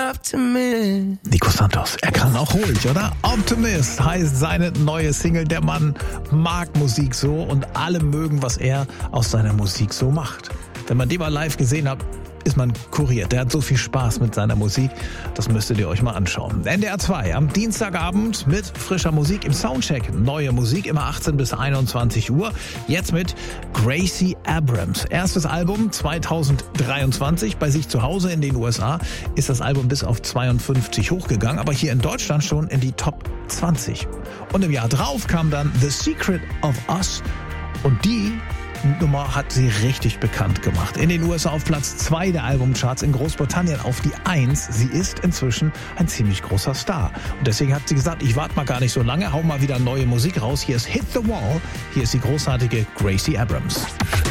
Optimist. Nico Santos, er kann auch ruhig, oder? Optimist heißt seine neue Single. Der Mann mag Musik so und alle mögen, was er aus seiner Musik so macht. Wenn man den mal live gesehen hat, ist man kuriert. Der hat so viel Spaß mit seiner Musik. Das müsstet ihr euch mal anschauen. NDR 2 am Dienstagabend mit frischer Musik im Soundcheck. Neue Musik, immer 18 bis 21 Uhr. Jetzt mit Gracie Abrams. Erstes Album 2023. Bei sich zu Hause in den USA ist das Album bis auf 52 hochgegangen, aber hier in Deutschland schon in die Top 20. Und im Jahr drauf kam dann The Secret of Us und die Nummer hat sie richtig bekannt gemacht. In den USA auf Platz 2 der Albumcharts, in Großbritannien auf die 1. Sie ist inzwischen ein ziemlich großer Star. Und deswegen hat sie gesagt, ich warte mal gar nicht so lange, hau mal wieder neue Musik raus. Hier ist Hit the Wall, hier ist die großartige Gracie Abrams.